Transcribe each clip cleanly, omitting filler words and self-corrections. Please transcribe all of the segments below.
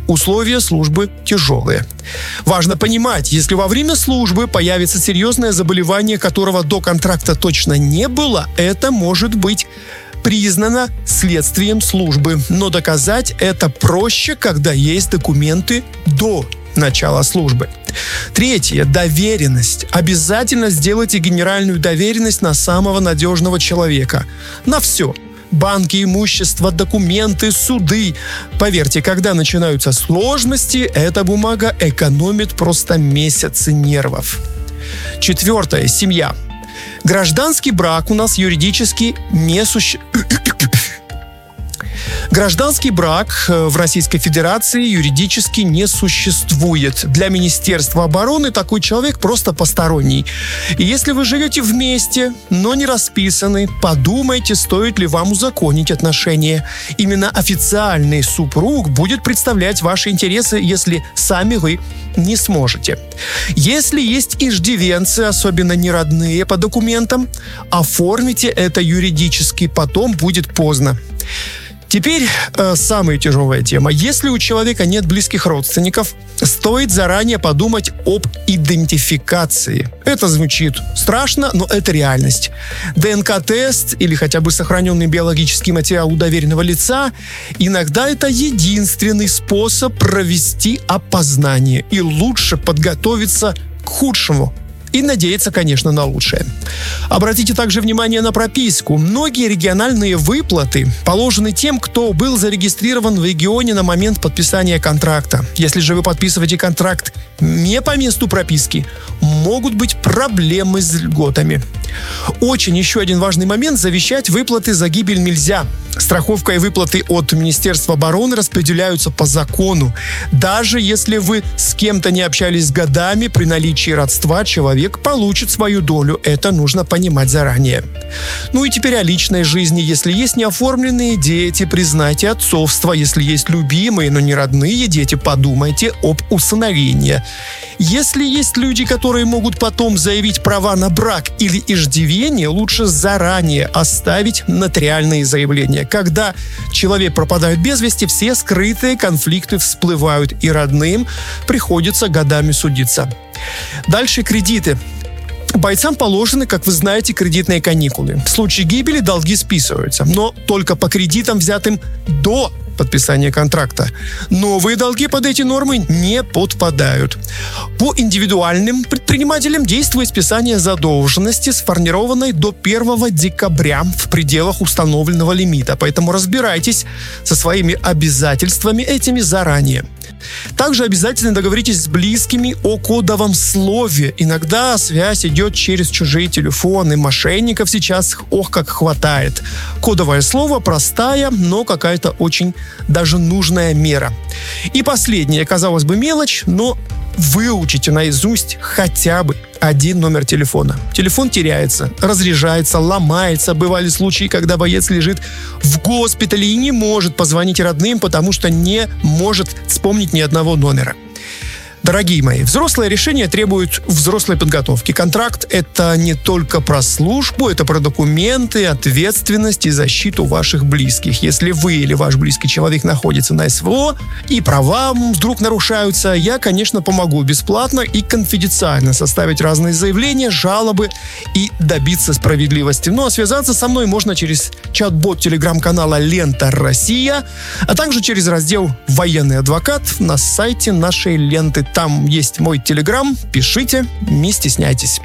условия службы тяжелые. Важно понимать, если во время службы появится серьезное заболевание, которого до контракта точно не было, это может быть признано следствием службы. Но доказать это проще, когда есть документы до начала службы. Третье. Доверенность. Обязательно сделайте генеральную доверенность на самого надежного человека. На все. Банки, имущество, документы, суды. Поверьте, когда начинаются сложности, эта бумага экономит просто месяцы нервов. Четвертое. Семья. Гражданский брак у нас юридически не существует. Гражданский брак в Российской Федерации юридически не существует. Для Министерства обороны такой человек просто посторонний. И если вы живете вместе, но не расписаны, подумайте, стоит ли вам узаконить отношения. Именно официальный супруг будет представлять ваши интересы, если сами вы не сможете. Если есть иждивенцы, особенно неродные по документам, оформите это юридически, потом будет поздно. Теперь самая тяжелая тема. Если у человека нет близких родственников, стоит заранее подумать об идентификации. Это звучит страшно, но это реальность. ДНК-тест или хотя бы сохраненный биологический материал у доверенного лица иногда это единственный способ провести опознание. И лучше подготовиться к худшему. И надеяться, конечно, на лучшее. Обратите также внимание на прописку. Многие региональные выплаты положены тем, кто был зарегистрирован в регионе на момент подписания контракта. Если же вы подписываете контракт не по месту прописки, могут быть проблемы с льготами. Очень еще один важный момент – завещать выплаты за гибель нельзя. Страховка и выплаты от Министерства обороны распределяются по закону. Даже если вы с кем-то не общались годами, при наличии родства человек получит свою долю. Это нужно понимать заранее. Ну и теперь о личной жизни. Если есть неоформленные дети, признайте отцовство. Если есть любимые, но не родные дети, подумайте об усыновлении. Если есть люди, которые могут потом заявить права на брак или иждивение, лучше заранее оставить нотариальные заявления. Когда человек пропадает без вести, все скрытые конфликты всплывают, и родным приходится годами судиться. Дальше кредиты. Бойцам положены, как вы знаете, кредитные каникулы. В случае гибели долги списываются, но только по кредитам, взятым до подписания контракта. Новые долги под эти нормы не подпадают. По индивидуальным предпринимателям действует списание задолженности, сформированной до 1 декабря в пределах установленного лимита. Поэтому разбирайтесь со своими обязательствами этими заранее. Также обязательно договоритесь с близкими о кодовом слове. Иногда связь идет через чужие телефоны. Мошенников сейчас как хватает. Кодовое слово простая, но какая-то очень даже нужная мера. И последнее, казалось бы, мелочь, но выучите наизусть хотя бы один номер телефона. Телефон теряется, разряжается, ломается. Бывали случаи, когда боец лежит в госпитале и не может позвонить родным, потому что не может вспомнить ни одного номера. Дорогие мои, взрослое решение требует взрослой подготовки. Контракт – это не только про службу, это про документы, ответственность и защиту ваших близких. Если вы или ваш близкий человек находится на СВО и права вдруг нарушаются, я, конечно, помогу бесплатно и конфиденциально составить разные заявления, жалобы и добиться справедливости. Ну а связаться со мной можно через чат-бот телеграм-канала «Лента Россия», а также через раздел «Военный адвокат» на сайте нашей ленты. Там есть мой телеграм, пишите, не стесняйтесь.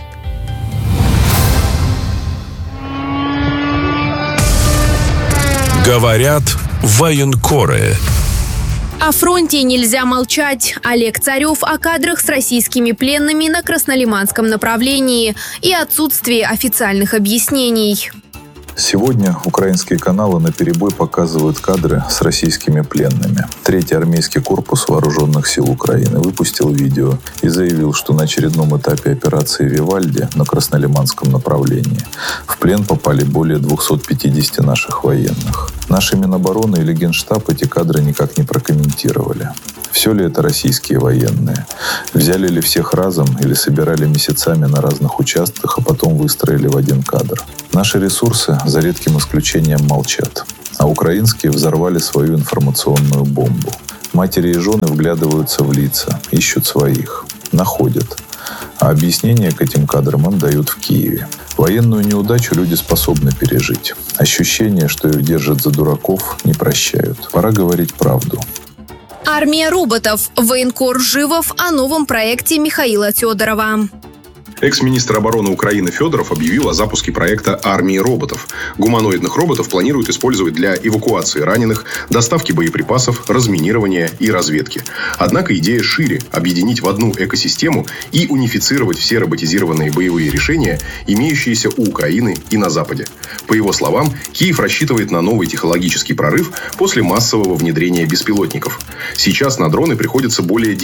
Говорят военкоры. О фронте нельзя молчать. Олег Царев о кадрах с российскими пленными на Краснолиманском направлении и отсутствии официальных объяснений. Сегодня украинские каналы наперебой показывают кадры с российскими пленными. 3-й армейский корпус вооруженных сил Украины выпустил видео и заявил, что на очередном этапе операции «Вивальди» на Краснолиманском направлении в плен попали более 250 наших военных. Наши Минобороны или Генштаб эти кадры никак не прокомментировали. Все ли это российские военные? Взяли ли всех разом или собирали месяцами на разных участках, а потом выстроили в один кадр? Наши ресурсы, за редким исключением, молчат. А украинские взорвали свою информационную бомбу. Матери и жены вглядываются в лица, ищут своих, находят. А объяснения к этим кадрам им дают в Киеве. Военную неудачу люди способны пережить. Ощущение, что их держат за дураков, не прощают. Пора говорить правду. Армия роботов. Военкор Живов о новом проекте Михаила Федорова. Экс-министр обороны Украины Федоров объявил о запуске проекта «Армии роботов». Гуманоидных роботов планируют использовать для эвакуации раненых, доставки боеприпасов, разминирования и разведки. Однако идея шире – объединить в одну экосистему и унифицировать все роботизированные боевые решения, имеющиеся у Украины и на Западе. По его словам, Киев рассчитывает на новый технологический прорыв после массового внедрения беспилотников. Сейчас на дроны приходится более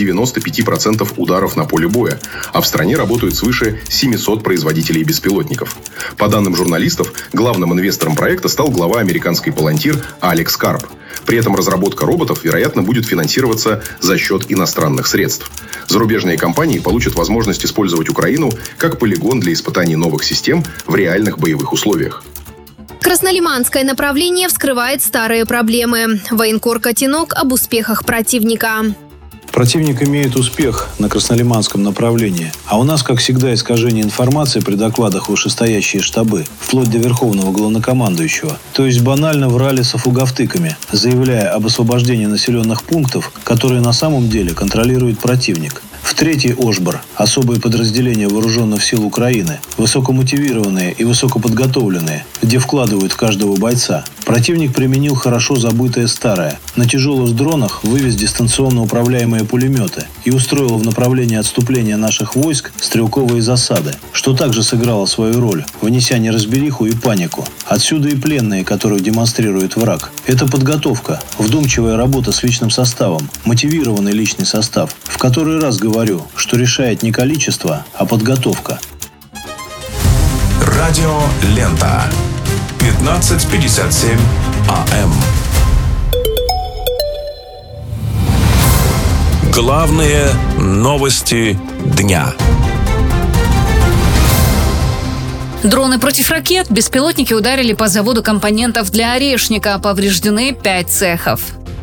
95% ударов на поле боя, а в стране работают свыше 700 производителей беспилотников. По данным журналистов, главным инвестором проекта стал глава американской Palantir Алекс Карп. При этом разработка роботов, вероятно, будет финансироваться за счет иностранных средств. Зарубежные компании получат возможность использовать Украину как полигон для испытаний новых систем в реальных боевых условиях. Краснолиманское направление вскрывает старые проблемы. Военкор Котенок об успехах противника. Противник имеет успех на Краснолиманском направлении, а у нас, как всегда, искажение информации при докладах вышестоящие штабы, вплоть до верховного главнокомандующего. То есть банально врали с афугавтыками, заявляя об освобождении населенных пунктов, которые на самом деле контролирует противник. В 3-й Ошбор – особые подразделения вооруженных сил Украины, высокомотивированные и высокоподготовленные, где вкладывают в каждого бойца. Противник применил хорошо забытое старое. На тяжелых дронах вывез дистанционно управляемые пулеметы и устроил в направлении отступления наших войск стрелковые засады, что также сыграло свою роль, внеся неразбериху и панику. Отсюда и пленные, которых демонстрирует враг. Это подготовка, вдумчивая работа с личным составом, мотивированный личный состав, в который раз говорю, что решает не количество, а подготовка. Радио Лента. 15:57 АМ. Главные новости дня. Дроны против ракет. Беспилотники ударили по заводу компонентов для орешника. Повреждены 5 цехов.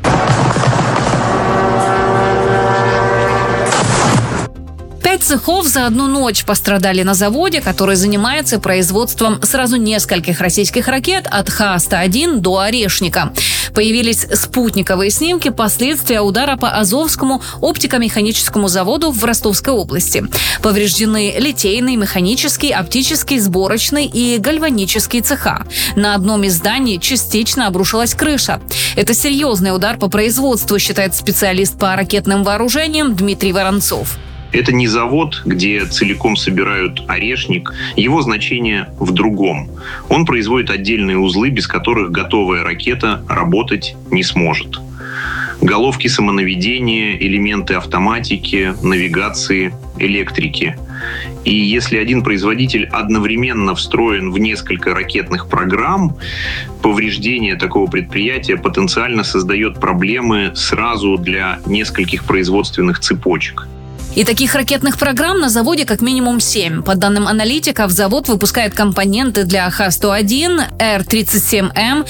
Цехов за одну ночь пострадали на заводе, который занимается производством сразу нескольких российских ракет от Х-101 до Орешника. Появились спутниковые снимки последствия удара по Азовскому оптико-механическому заводу в Ростовской области. Повреждены литейный, механический, оптический, сборочный и гальванический цеха. На одном из зданий частично обрушилась крыша. Это серьезный удар по производству, считает специалист по ракетным вооружениям Дмитрий Воронцов. Это не завод, где целиком собирают орешник. Его значение в другом. Он производит отдельные узлы, без которых готовая ракета работать не сможет. Головки самонаведения, элементы автоматики, навигации, электрики. И если один производитель одновременно встроен в несколько ракетных программ, повреждение такого предприятия потенциально создает проблемы сразу для нескольких производственных цепочек. И таких ракетных программ на заводе как минимум 7. По данным аналитиков, завод выпускает компоненты для Х-101, Р-37М,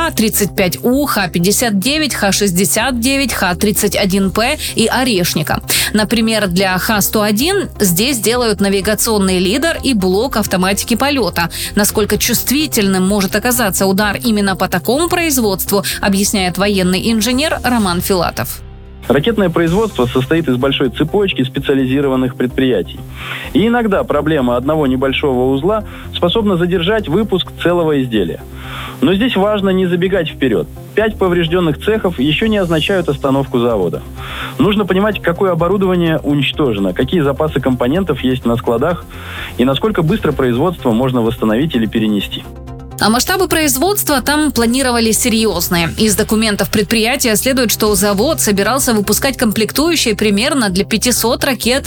Х-35У, Х-59, Х-69, Х-31П и Орешника. Например, для Х-101 здесь делают навигационный лидер и блок автоматики полета. Насколько чувствительным может оказаться удар именно по такому производству, объясняет военный инженер Роман Филатов. Ракетное производство состоит из большой цепочки специализированных предприятий. И иногда проблема одного небольшого узла способна задержать выпуск целого изделия. Но здесь важно не забегать вперед. 5 поврежденных цехов еще не означают остановку завода. Нужно понимать, какое оборудование уничтожено, какие запасы компонентов есть на складах и насколько быстро производство можно восстановить или перенести. А масштабы производства там планировали серьезные. Из документов предприятия следует, что завод собирался выпускать комплектующие примерно для 500 ракет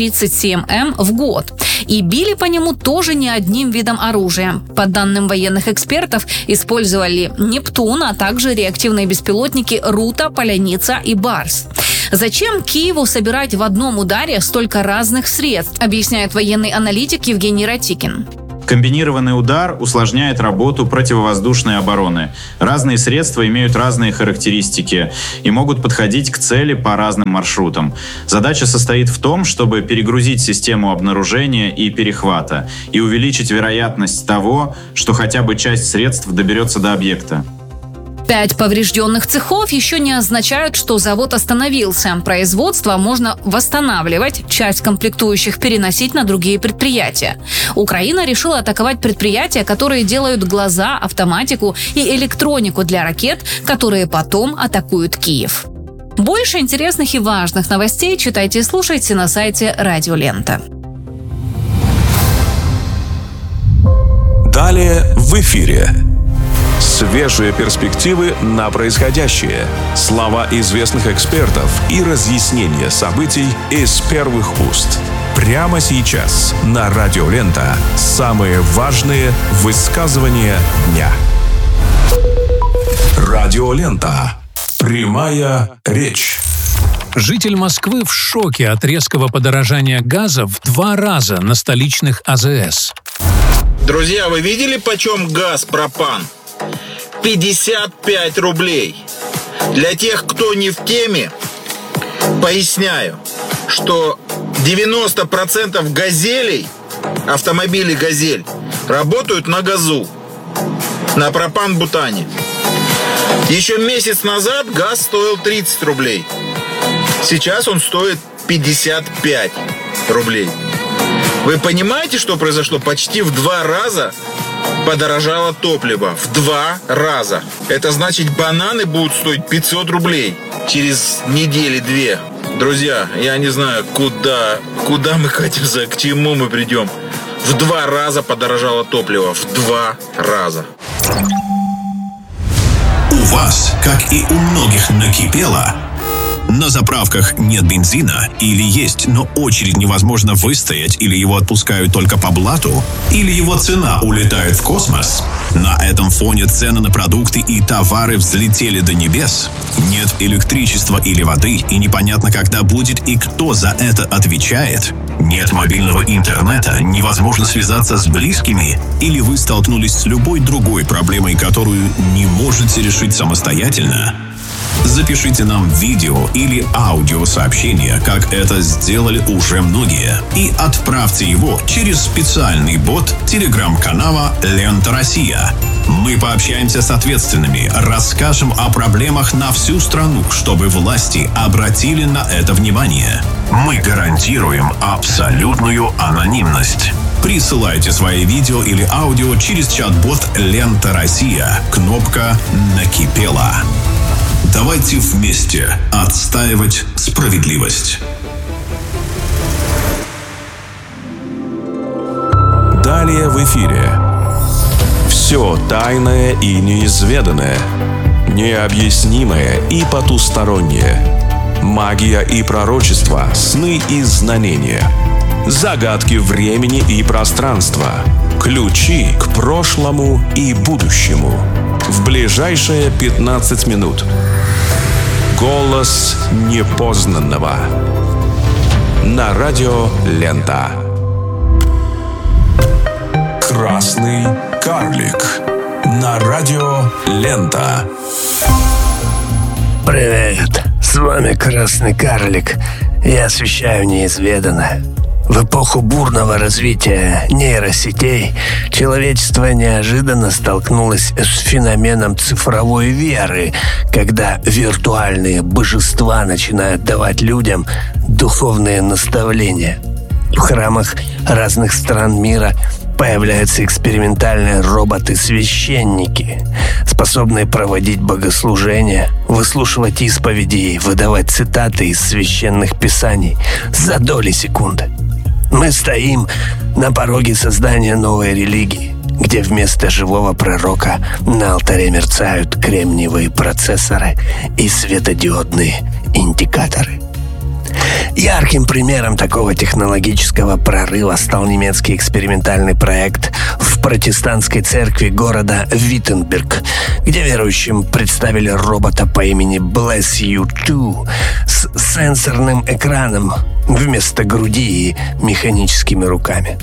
Р-37М в год. И били по нему тоже не одним видом оружия. По данным военных экспертов, использовали «Нептун», а также реактивные беспилотники «Рута», «Поляница» и «Барс». Зачем Киеву собирать в одном ударе столько разных средств, объясняет военный аналитик Евгений Ратикин. Комбинированный удар усложняет работу противовоздушной обороны. Разные средства имеют разные характеристики и могут подходить к цели по разным маршрутам. Задача состоит в том, чтобы перегрузить систему обнаружения и перехвата и увеличить вероятность того, что хотя бы часть средств доберется до объекта. 5 поврежденных цехов еще не означают, что завод остановился. Производство можно восстанавливать, часть комплектующих переносить на другие предприятия. Украина решила атаковать предприятия, которые делают глаза, автоматику и электронику для ракет, которые потом атакуют Киев. Больше интересных и важных новостей читайте и слушайте на сайте Радио Лента. Далее в эфире. Свежие перспективы на происходящее, слова известных экспертов и разъяснения событий из первых уст. Прямо сейчас на Радио Лента самые важные высказывания дня. Радио Лента. Прямая речь. Житель Москвы в шоке от резкого подорожания газа в 2 раза на столичных АЗС. Друзья, вы видели, почем газ пропан? 55 рублей. Для тех, кто не в теме, поясняю, что 90% газелей, автомобилей «Газель», работают на газу, на пропан-бутане. Еще месяц назад газ стоил 30 рублей. Сейчас он стоит 55 рублей. Вы понимаете, что произошло? Почти в 2 раза подорожало топливо. В 2 раза. Это значит, бананы будут стоить 500 рублей через недели-2. Друзья, я не знаю, куда мы катимся, к чему мы придем. В 2 раза подорожало топливо. В 2 раза. У вас, как и у многих, накипело. На заправках нет бензина, или есть, но очередь невозможно выстоять, или его отпускают только по блату, или его цена улетает в космос. На этом фоне цены на продукты и товары взлетели до небес. Нет электричества или воды, и непонятно, когда будет и кто за это отвечает. Нет мобильного интернета, невозможно связаться с близкими, или вы столкнулись с любой другой проблемой, которую не можете решить самостоятельно. Запишите нам видео или аудиосообщение, как это сделали уже многие, и отправьте его через специальный бот телеграм-канала «Лента Россия». Мы пообщаемся с ответственными, расскажем о проблемах на всю страну, чтобы власти обратили на это внимание. Мы гарантируем абсолютную анонимность. Присылайте свои видео или аудио через чат-бот «Лента Россия». Кнопка «Накипело». Давайте вместе отстаивать справедливость. Далее в эфире. Все тайное и неизведанное, необъяснимое и потустороннее, магия и пророчество, сны и знамения, загадки времени и пространства, ключи к прошлому и будущему. В ближайшие 15 минут. Голос непознанного. На Радио Лента. Красный карлик. На Радио Лента. Привет, с вами Красный карлик. Я освещаю неизведанное. В эпоху бурного развития нейросетей человечество неожиданно столкнулось с феноменом цифровой веры, когда виртуальные божества начинают давать людям духовные наставления. В храмах разных стран мира появляются экспериментальные роботы-священники, способные проводить богослужения, выслушивать исповеди и выдавать цитаты из священных писаний за доли секунды. Мы стоим на пороге создания новой религии, где вместо живого пророка на алтаре мерцают кремниевые процессоры и светодиодные индикаторы. Ярким примером такого технологического прорыва стал немецкий экспериментальный проект в протестантской церкви города Виттенберг, где верующим представили робота по имени Bless You Too с сенсорным экраном вместо груди и механическими руками.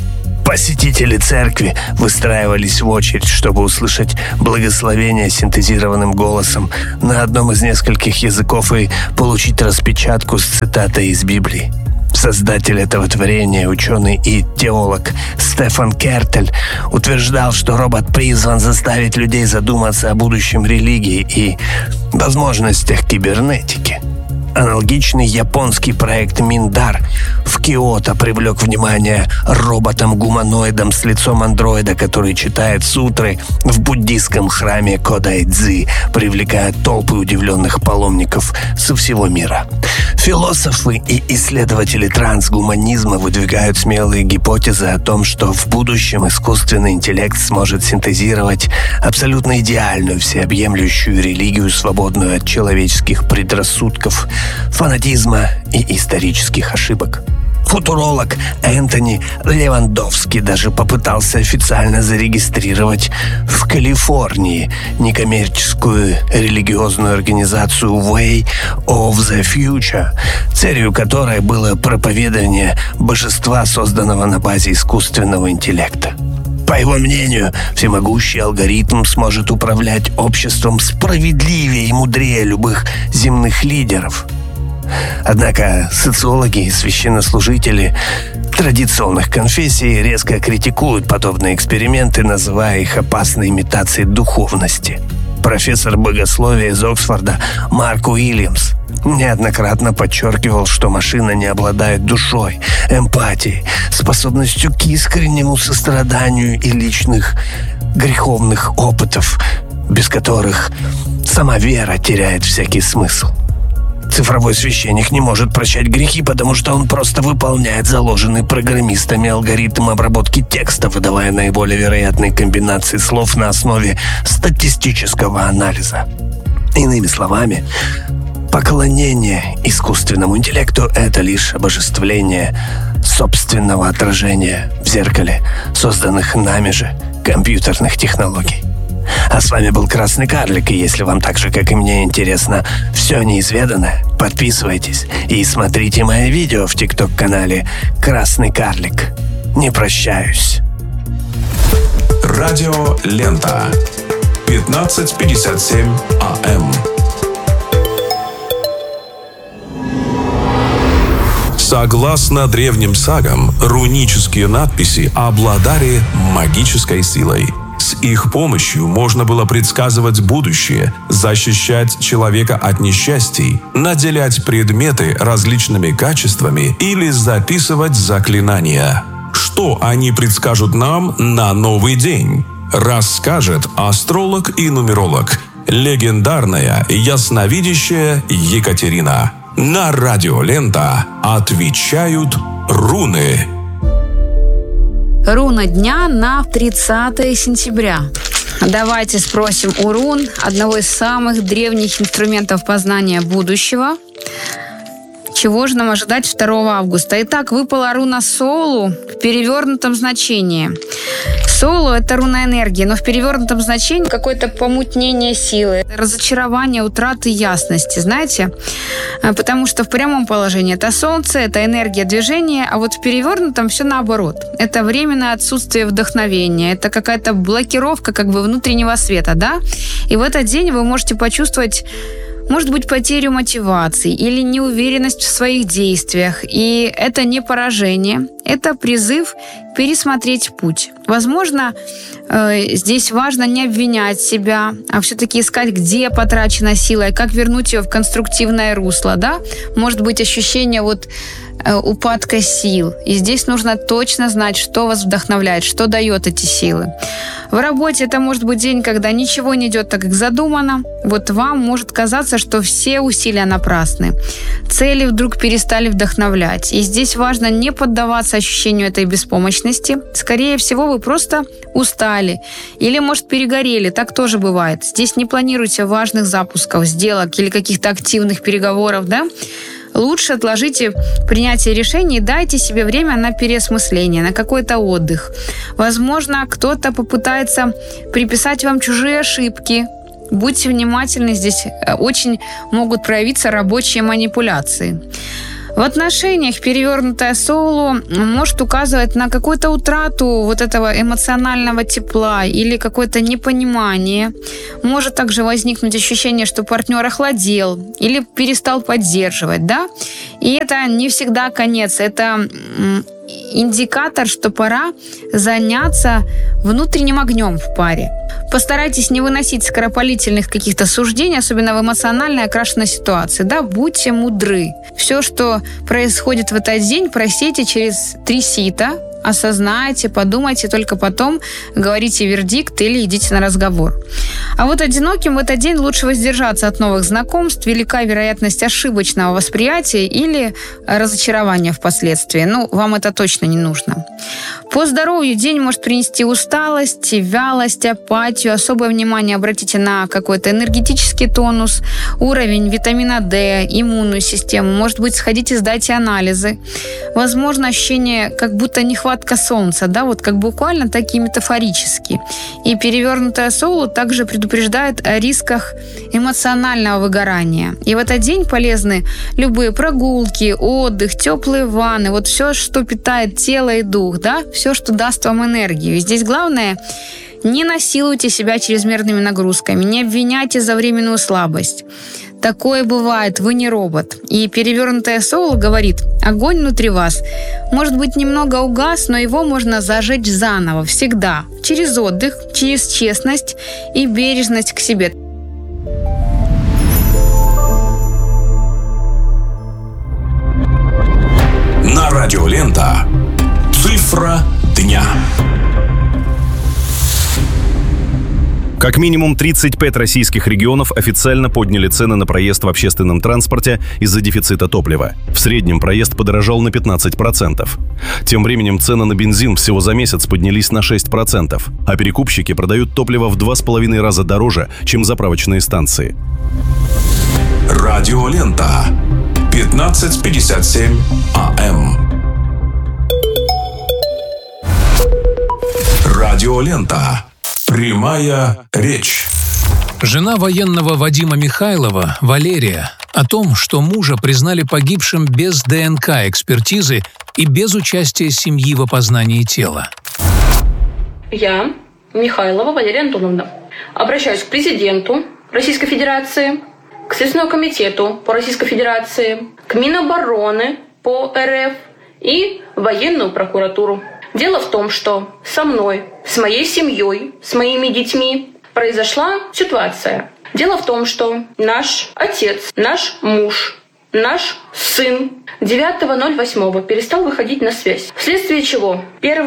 Посетители церкви выстраивались в очередь, чтобы услышать благословение синтезированным голосом на одном из нескольких языков и получить распечатку с цитатой из Библии. Создатель этого творения, ученый и теолог Стефан Кертель, утверждал, что робот призван заставить людей задуматься о будущем религии и возможностях кибернетики. Аналогичный японский проект Миндар в Киото привлек внимание роботом-гуманоидом с лицом андроида, который читает сутры в буддийском храме Кодайдзи, привлекая толпы удивленных паломников со всего мира. Философы и исследователи трансгуманизма выдвигают смелые гипотезы о том, что в будущем искусственный интеллект сможет синтезировать абсолютно идеальную, всеобъемлющую религию, свободную от человеческих предрассудков, фанатизма и исторических ошибок. Футуролог Энтони Левандовский даже попытался официально зарегистрировать в Калифорнии некоммерческую религиозную организацию Way of the Future, целью которой было проповедование божества, созданного на базе искусственного интеллекта. По его мнению, всемогущий алгоритм сможет управлять обществом справедливее и мудрее любых земных лидеров. Однако социологи и священнослужители традиционных конфессий резко критикуют подобные эксперименты, называя их опасной имитацией духовности. Профессор богословия из Оксфорда Марк Уильямс неоднократно подчеркивал, что машина не обладает душой, эмпатией, способностью к искреннему состраданию и личных греховных опытов, без которых сама вера теряет всякий смысл. Цифровой священник не может прощать грехи, потому что он просто выполняет заложенный программистами алгоритм обработки текста, выдавая наиболее вероятные комбинации слов на основе статистического анализа. Иными словами, поклонение искусственному интеллекту – это лишь обожествление собственного отражения в зеркале, созданных нами же компьютерных технологий. А с вами был Красный Карлик, и если вам так же, как и мне, интересно все неизведанное, подписывайтесь и смотрите мои видео в ТикТок-канале «Красный Карлик». Не прощаюсь. Радио Лента. 15:57 АМ. Согласно древним сагам, рунические надписи обладали магической силой. С их помощью можно было предсказывать будущее, защищать человека от несчастий, наделять предметы различными качествами или записывать заклинания. Что они предскажут нам на новый день? Расскажет астролог и нумеролог, легендарная ясновидящая Екатерина. На радио Лента отвечают руны. Руна дня на 30 сентября. Давайте спросим у рун, одного из самых древних инструментов познания будущего. Чего же нам ожидать 2 августа? Итак, выпала руна Солу в перевернутом значении. Солу – это руна энергии, но в перевернутом значении какое-то помутнение силы, разочарование, утраты ясности, знаете? Потому что в прямом положении это солнце, это энергия движения, а вот в перевернутом все наоборот. Это временное отсутствие вдохновения, это какая-то блокировка как бы внутреннего света, да? И в этот день вы можете почувствовать, может быть, потерю мотивации или неуверенность в своих действиях. И это не поражение, это призыв пересмотреть путь. Возможно, здесь важно не обвинять себя, а все-таки искать, где потрачена сила, и как вернуть ее в конструктивное русло. Да? Может быть, ощущение упадка сил. И здесь нужно точно знать, что вас вдохновляет, что дает эти силы. В работе это может быть день, когда ничего не идет так, как задумано. Вот вам может казаться, что все усилия напрасны. Цели вдруг перестали вдохновлять. И здесь важно не поддаваться ощущению этой беспомощности. Скорее всего, вы просто устали. Или, может, перегорели. Так тоже бывает. Здесь не планируйте важных запусков, сделок или каких-то активных переговоров, да? Лучше отложите принятие решений и дайте себе время на переосмысление, на какой-то отдых. Возможно, кто-то попытается приписать вам чужие ошибки. Будьте внимательны, здесь очень могут проявиться рабочие манипуляции. В отношениях перевернутое соло может указывать на какую-то утрату вот этого эмоционального тепла или какое-то непонимание. Может также возникнуть ощущение, что партнер охладел или перестал поддерживать, да? И это не всегда конец, это индикатор, что пора заняться внутренним огнем в паре. Постарайтесь не выносить скоропалительных каких-то суждений, особенно в эмоционально окрашенной ситуации. Да, будьте мудры. Все, что происходит в этот день, просейте через 3 сита, осознайте, подумайте, только потом говорите вердикт или идите на разговор. А вот одиноким в этот день лучше воздержаться от новых знакомств. Велика вероятность ошибочного восприятия или разочарования впоследствии. Вам это точно не нужно. По здоровью день может принести усталость, вялость, апатию. Особое внимание обратите на какой-то энергетический тонус, уровень витамина D, иммунную систему. Может быть, сходите, сдайте анализы. Возможно, ощущение, как будто нехватка солнца, да, вот как буквально, так и метафорически. И перевернутое соло также предупреждает о рисках эмоционального выгорания. И в этот день полезны любые прогулки, отдых, теплые ванны, вот все, что питает тело и дух, да, все, что даст вам энергию. И здесь главное, не насилуйте себя чрезмерными нагрузками, не обвиняйте за временную слабость. Такое бывает, вы не робот. И перевернутое соло говорит, огонь внутри вас, может быть, немного угас, но его можно зажечь заново, всегда. Через отдых, через честность и бережность к себе. На радио Лента. Цифра дня. Как минимум 35 российских регионов официально подняли цены на проезд в общественном транспорте из-за дефицита топлива. В среднем проезд подорожал на 15%. Тем временем цены на бензин всего за месяц поднялись на 6%, а перекупщики продают топливо в 2,5 раза дороже, чем заправочные станции. Радио Лента. 15:57 АМ. Радио Лента. Прямая речь. Жена военного Вадима Михайлова, Валерия, о том, что мужа признали погибшим без ДНК-экспертизы и без участия семьи в опознании тела. Я, Михайлова Валерия Антоновна, обращаюсь к президенту Российской Федерации, к Следственному комитету по Российской Федерации, к Минобороны по РФ и военную прокуратуру. Дело в том, что со мной, с моей семьей, с моими детьми произошла ситуация. Дело в том, что наш отец, наш муж, наш сын 9.08 перестал выходить на связь. Вследствие чего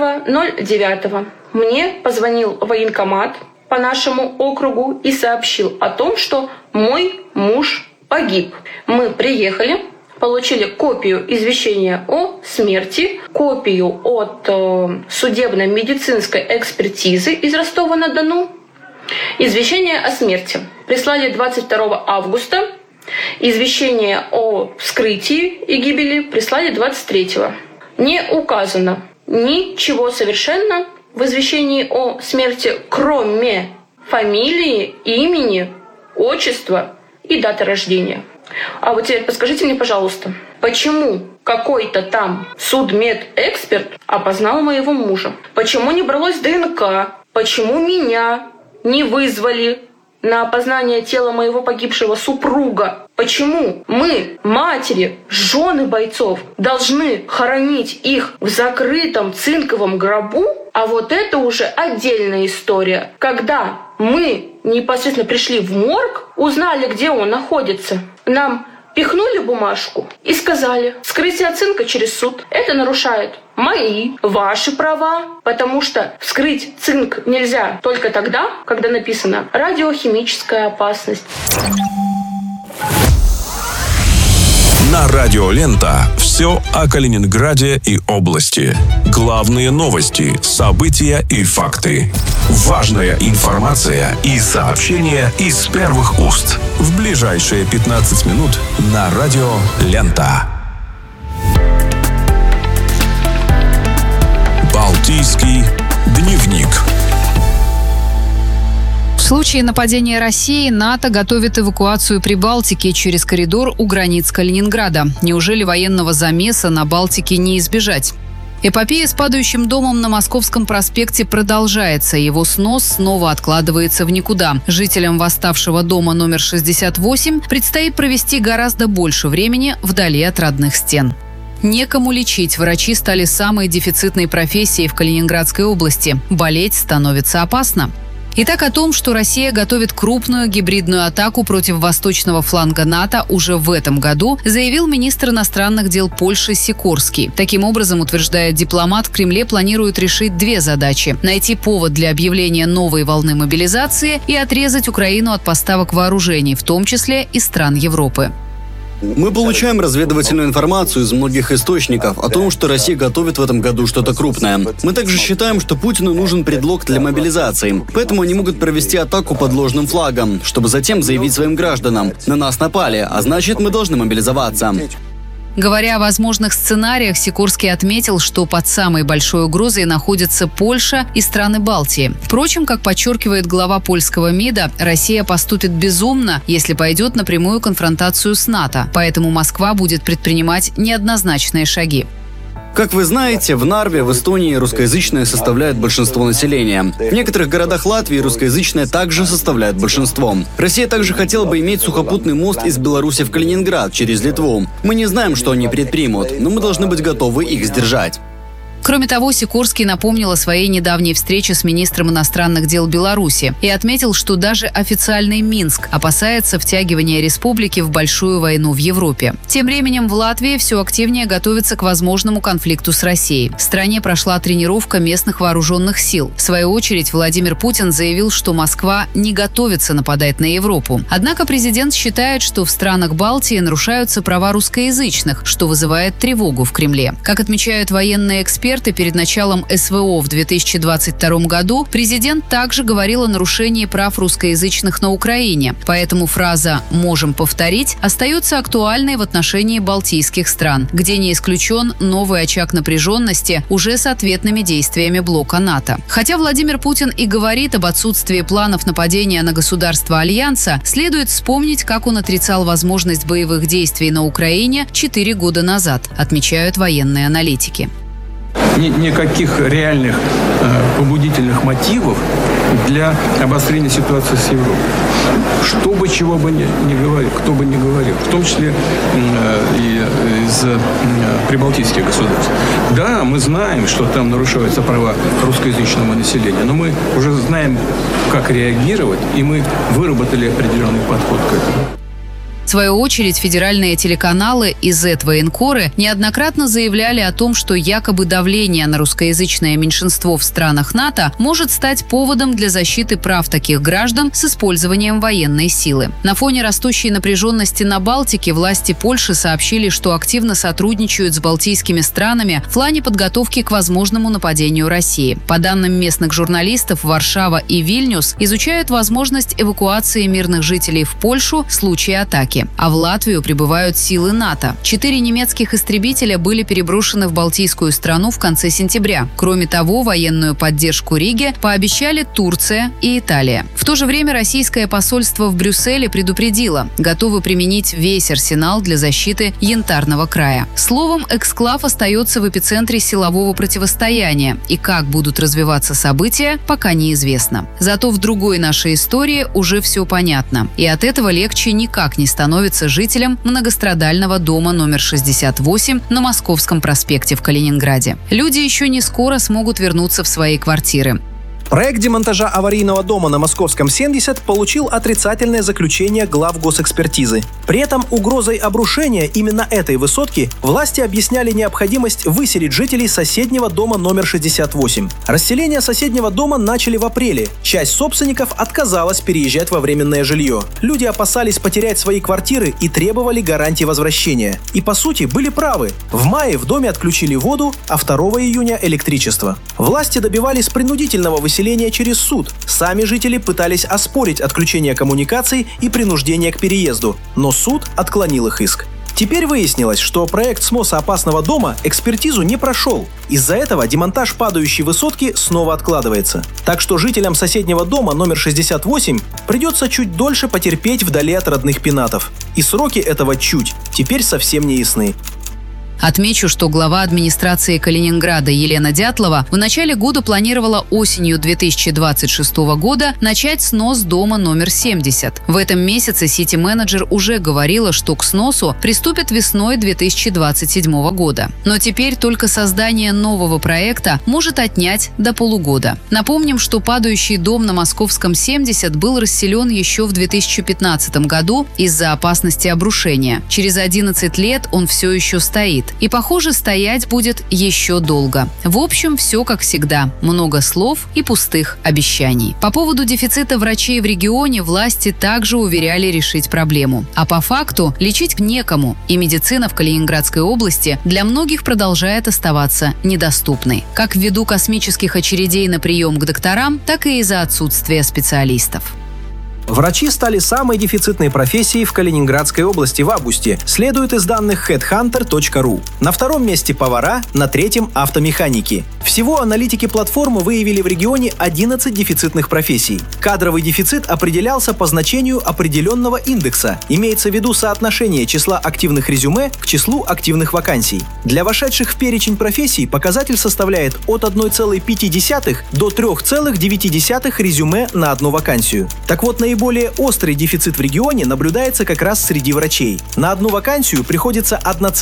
1.09 мне позвонил военкомат по нашему округу и сообщил о том, что мой муж погиб. Мы приехали, получили копию извещения о смерти, копию от судебно-медицинской экспертизы из Ростова-на-Дону, извещение о смерти. Прислали 22 августа, извещение о вскрытии и гибели прислали 23-го. Не указано ничего совершенно в извещении о смерти, кроме фамилии, имени, отчества и даты рождения. А вот теперь подскажите мне, пожалуйста, почему какой-то там судмедэксперт опознал моего мужа? Почему не бралось ДНК? Почему меня не вызвали на опознание тела моего погибшего супруга? Почему мы, матери, жены бойцов, должны хоронить их в закрытом цинковом гробу? А вот это уже отдельная история. Когда мы непосредственно пришли в морг, узнали, где он находится, нам пихнули бумажку и сказали: вскрытие цинка через суд. Это нарушает мои, ваши права, потому что вскрыть цинк нельзя только тогда, когда написано «радиохимическая опасность». На радио Лента все о Калининграде и области. Главные новости, события и факты. Важная информация и сообщения из первых уст. В ближайшие 15 минут на радио Лента. Балтийский дневник. В случае нападения России НАТО готовит эвакуацию Прибалтики через коридор у границ Калининграда. Неужели военного замеса на Балтике не избежать? Эпопея с падающим домом на Московском проспекте продолжается. Его снос снова откладывается в никуда. Жителям восставшего дома номер 68 предстоит провести гораздо больше времени вдали от родных стен. Некому лечить. Врачи стали самой дефицитной профессией в Калининградской области. Болеть становится опасно. Итак, о том, что Россия готовит крупную гибридную атаку против восточного фланга НАТО уже в этом году, заявил министр иностранных дел Польши Сикорский. Таким образом, утверждает дипломат, в Кремле планируют решить две задачи – найти повод для объявления новой волны мобилизации и отрезать Украину от поставок вооружений, в том числе из стран Европы. Мы получаем разведывательную информацию из многих источников о том, что Россия готовит в этом году что-то крупное. Мы также считаем, что Путину нужен предлог для мобилизации, поэтому они могут провести атаку под ложным флагом, чтобы затем заявить своим гражданам: на нас напали, а значит, мы должны мобилизоваться. Говоря о возможных сценариях, Сикорский отметил, что под самой большой угрозой находятся Польша и страны Балтии. Впрочем, как подчеркивает глава польского МИДа, Россия поступит безумно, если пойдет на прямую конфронтацию с НАТО, поэтому Москва будет предпринимать неоднозначные шаги. Как вы знаете, в Нарве, в Эстонии, русскоязычные составляют большинство населения. В некоторых городах Латвии русскоязычные также составляют большинство. Россия также хотела бы иметь сухопутный мост из Беларуси в Калининград через Литву. Мы не знаем, что они предпримут, но мы должны быть готовы их сдержать. Кроме того, Сикорский напомнил о своей недавней встрече с министром иностранных дел Беларуси и отметил, что даже официальный Минск опасается втягивания республики в большую войну в Европе. Тем временем в Латвии все активнее готовится к возможному конфликту с Россией. В стране прошла тренировка местных вооруженных сил. В свою очередь, Владимир Путин заявил, что Москва не готовится нападать на Европу. Однако президент считает, что в странах Балтии нарушаются права русскоязычных, что вызывает тревогу в Кремле. Как отмечают военные эксперты, перед началом СВО в 2022 году президент также говорил о нарушении прав русскоязычных на Украине. Поэтому фраза «можем повторить» остается актуальной в отношении балтийских стран, где не исключен новый очаг напряженности уже с ответными действиями блока НАТО. Хотя Владимир Путин и говорит об отсутствии планов нападения на государства Альянса, следует вспомнить, как он отрицал возможность боевых действий на Украине 4 года назад, отмечают военные аналитики. Никаких реальных побудительных мотивов для обострения ситуации с Европой. Что бы, чего бы ни говорил, кто бы ни говорил, в том числе и из прибалтийских государств. Да, мы знаем, что там нарушаются права русскоязычного населения, но мы уже знаем, как реагировать, и мы выработали определенный подход к этому. В свою очередь, федеральные телеканалы и Z-военкоры неоднократно заявляли о том, что якобы давление на русскоязычное меньшинство в странах НАТО может стать поводом для защиты прав таких граждан с использованием военной силы. На фоне растущей напряженности на Балтике власти Польши сообщили, что активно сотрудничают с балтийскими странами в плане подготовки к возможному нападению России. По данным местных журналистов, Варшава и Вильнюс изучают возможность эвакуации мирных жителей в Польшу в случае атаки. А в Латвию прибывают силы НАТО. 4 немецких истребителя были переброшены в Балтийскую страну в конце сентября. Кроме того, военную поддержку Риге пообещали Турция и Италия. В то же время российское посольство в Брюсселе предупредило, готовы применить весь арсенал для защиты Янтарного края. Словом, эксклав остается в эпицентре силового противостояния, и как будут развиваться события, пока неизвестно. Зато в другой нашей истории уже все понятно, и от этого легче никак не становится жителям многострадального дома номер 68 на Московском проспекте в Калининграде. Люди еще не скоро смогут вернуться в свои квартиры. Проект демонтажа аварийного дома на Московском 70 получил отрицательное заключение глав госэкспертизы. При этом угрозой обрушения именно этой высотки власти объясняли необходимость выселить жителей соседнего дома номер 68. Расселение соседнего дома начали в апреле. Часть собственников отказалась переезжать во временное жилье. Люди опасались потерять свои квартиры и требовали гарантии возвращения. И по сути были правы. В мае в доме отключили воду, а 2 июня электричество. Власти добивались принудительного выселения через суд. Сами жители пытались оспорить отключение коммуникаций и принуждение к переезду, но суд отклонил их иск. Теперь выяснилось, что проект сноса опасного дома экспертизу не прошел. Из-за этого демонтаж падающей высотки снова откладывается. Так что жителям соседнего дома номер 68 придется чуть дольше потерпеть вдали от родных пенатов. И сроки этого чуть теперь совсем не ясны. Отмечу, что глава администрации Калининграда Елена Дятлова в начале года планировала осенью 2026 года начать снос дома номер 70. В этом месяце сити-менеджер уже говорила, что к сносу приступят весной 2027 года. Но теперь только создание нового проекта может отнять до полугода. Напомним, что падающий дом на Московском 70 был расселен еще в 2015 году из-за опасности обрушения. Через 11 лет он все еще стоит. И, похоже, стоять будет еще долго. В общем, все как всегда. Много слов и пустых обещаний. По поводу дефицита врачей в регионе власти также уверяли решить проблему. А по факту лечить некому. И медицина в Калининградской области для многих продолжает оставаться недоступной. Как ввиду космических очередей на прием к докторам, так и из-за отсутствия специалистов. Врачи стали самой дефицитной профессией в Калининградской области в августе, следует из данных headhunter.ru. На втором месте повара, на третьем автомеханики. Всего аналитики платформы выявили в регионе 11 дефицитных профессий. Кадровый дефицит определялся по значению определенного индекса. Имеется в виду соотношение числа активных резюме к числу активных вакансий. Для вошедших в перечень профессий показатель составляет от 1,5 до 3,9 резюме на одну вакансию. Так вот, наиболее острый дефицит в регионе наблюдается как раз среди врачей. На одну вакансию приходится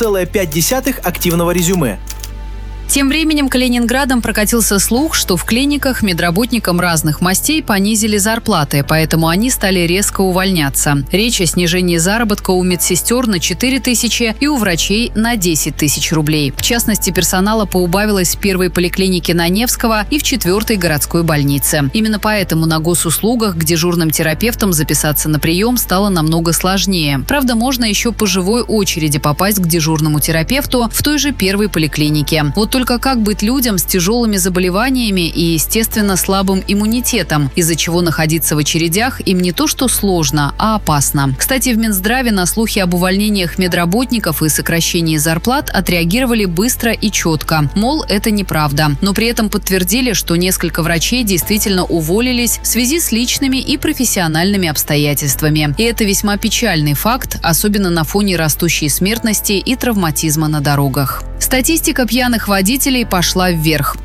1,5 активного резюме. Тем временем Калининградом прокатился слух, что в клиниках медработникам разных мастей понизили зарплаты, поэтому они стали резко увольняться. Речь о снижении заработка у медсестер на 4 тысячи и у врачей на 10 тысяч рублей. В частности, персонала поубавилось в первой поликлинике на Невского и в 4-й городской больнице. Именно поэтому на госуслугах к дежурным терапевтам записаться на прием стало намного сложнее. Правда, можно еще по живой очереди попасть к дежурному терапевту в той же первой поликлинике. Вот только как быть людям с тяжелыми заболеваниями и, естественно, слабым иммунитетом, из-за чего находиться в очередях им не то что сложно, а опасно. Кстати, в Минздраве на слухи об увольнениях медработников и сокращении зарплат отреагировали быстро и четко. Мол, это неправда. Но при этом подтвердили, что несколько врачей действительно уволились в связи с личными и профессиональными обстоятельствами. И это весьма печальный факт, особенно на фоне растущей смертности и травматизма на дорогах. Статистика пьяных водителей пошла вверх.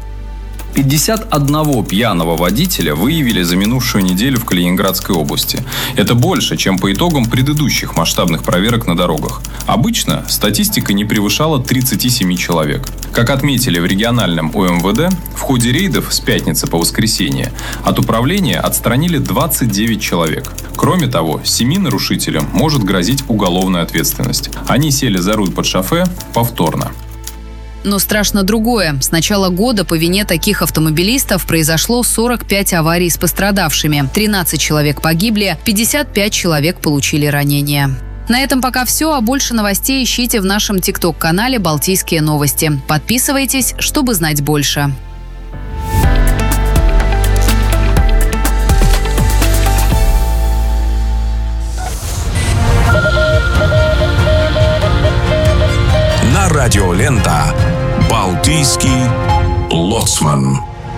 51 пьяного водителя выявили за минувшую неделю в Калининградской области. Это больше, чем по итогам предыдущих масштабных проверок на дорогах. Обычно статистика не превышала 37 человек. Как отметили в региональном УМВД, в ходе рейдов с пятницы по воскресенье от управления отстранили 29 человек. Кроме того, 7 нарушителям может грозить уголовная ответственность. Они сели за руль под шофе повторно. Но страшно другое. С начала года по вине таких автомобилистов произошло 45 аварий с пострадавшими. 13 человек погибли, 55 человек получили ранения. На этом пока все, а больше новостей ищите в нашем ТикТок-канале «Балтийские новости». Подписывайтесь, чтобы знать больше. Радиолента «Балтийский лоцман».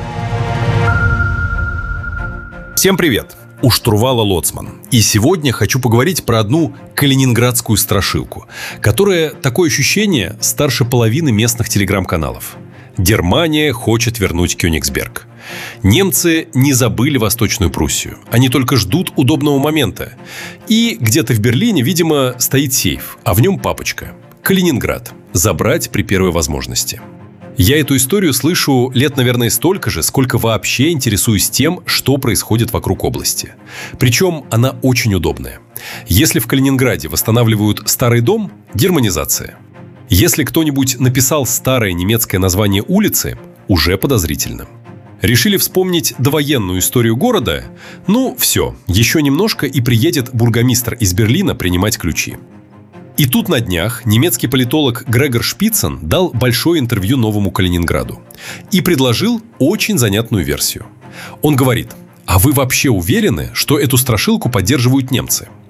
Всем привет! У штурвала лоцман. И сегодня хочу поговорить про одну калининградскую страшилку, которая, такое ощущение, старше половины местных телеграм-каналов. Германия хочет вернуть Кёнигсберг. Немцы не забыли Восточную Пруссию. Они только ждут удобного момента. И где-то в Берлине, видимо, стоит сейф, а в нем папочка. Калининград. Забрать при первой возможности. Я эту историю слышу лет, наверное, столько же, сколько вообще интересуюсь тем, что происходит вокруг области. Причем она очень удобная. Если в Калининграде восстанавливают старый дом – германизация. Если кто-нибудь написал старое немецкое название улицы – уже подозрительно. Решили вспомнить довоенную историю города? Ну, все, еще немножко и приедет бургомистр из Берлина принимать ключи. И тут на днях немецкий политолог Грегор Шпицен дал большое интервью Новому Калининграду и предложил очень занятную версию. Он говорит: а вы вообще уверены, что эту страшилку поддерживают немцы?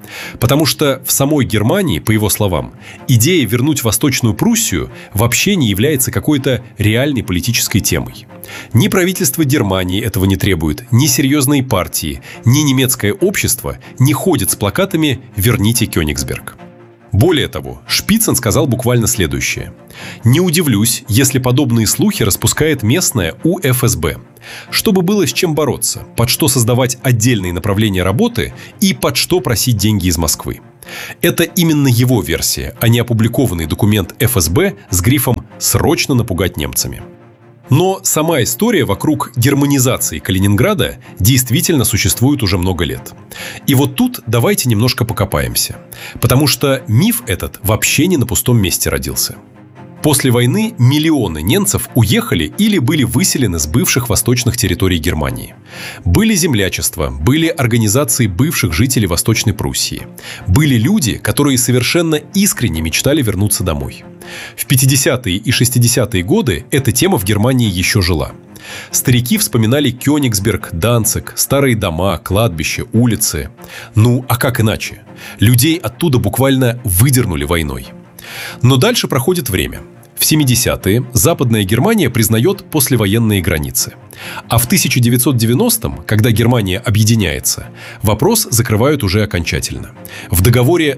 Потому что в самой Германии, по его словам, идея вернуть Восточную Пруссию вообще не является какой-то реальной политической темой. Ни правительство Германии этого не требует, ни серьезные партии, ни немецкое общество не ходят с плакатами «Верните Кёнигсберг». Более того, Шпицен сказал буквально следующее. «Не удивлюсь, если подобные слухи распускает местная УФСБ, чтобы было с чем бороться, под что создавать отдельные направления работы и под что просить деньги из Москвы». Это именно его версия, а не опубликованный документ ФСБ с грифом «Срочно напугать немцами». Но сама история вокруг германизации Калининграда действительно существует уже много лет. И вот тут давайте немножко покопаемся. Потому что миф этот вообще не на пустом месте родился. После войны миллионы немцев уехали или были выселены с бывших восточных территорий Германии. Были землячества, были организации бывших жителей Восточной Пруссии. Были люди, которые совершенно искренне мечтали вернуться домой. В 50-е и 60-е годы эта тема в Германии еще жила. Старики вспоминали Кёнигсберг, Данциг, старые дома, кладбища, улицы. Ну, а как иначе? Людей оттуда буквально выдернули войной. Но дальше проходит время. В 70-е Западная Германия признает послевоенные границы. А в 1990-м, когда Германия объединяется, вопрос закрывают уже окончательно. В договоре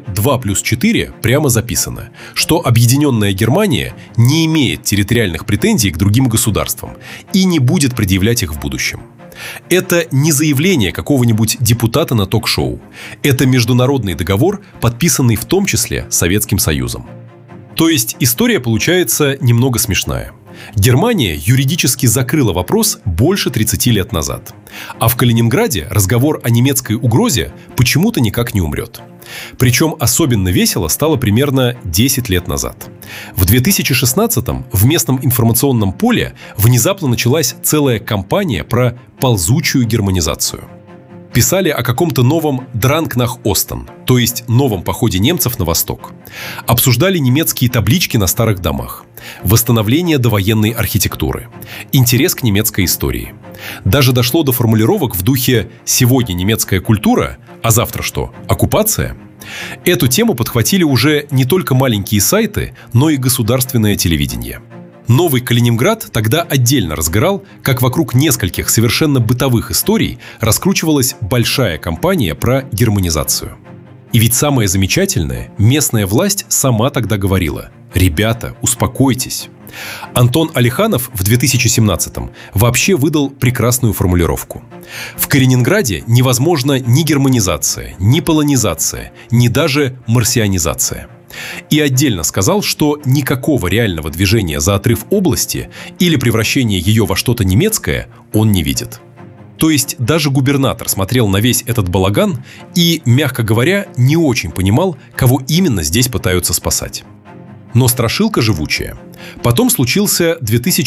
2+4 прямо записано, что объединенная Германия не имеет территориальных претензий к другим государствам и не будет предъявлять их в будущем. Это не заявление какого-нибудь депутата на ток-шоу. Это международный договор, подписанный в том числе Советским Союзом. То есть история получается немного смешная. Германия юридически закрыла вопрос больше 30 лет назад. А в Калининграде разговор о немецкой угрозе почему-то никак не умрет. Причем особенно весело стало примерно 10 лет назад. В 2016-м в местном информационном поле внезапно началась целая кампания про ползучую германизацию. Писали о каком-то новом «Дранг нах Остен», то есть новом походе немцев на восток. Обсуждали немецкие таблички на старых домах, восстановление довоенной архитектуры, интерес к немецкой истории. Даже дошло до формулировок в духе «сегодня немецкая культура, а завтра что, оккупация?». Эту тему подхватили уже не только маленькие сайты, но и государственное телевидение. Новый Калининград тогда отдельно разгорал, как вокруг нескольких совершенно бытовых историй раскручивалась большая кампания про германизацию. И ведь самое замечательное, местная власть сама тогда говорила: «Ребята, успокойтесь». Антон Алиханов в 2017-м вообще выдал прекрасную формулировку. В Калининграде невозможна ни германизация, ни полонизация, ни даже марсианизация. И отдельно сказал, что никакого реального движения за отрыв области или превращения ее во что-то немецкое он не видит. То есть даже губернатор смотрел на весь этот балаган и, мягко говоря, не очень понимал, кого именно здесь пытаются спасать. Но страшилка живучая. Потом случился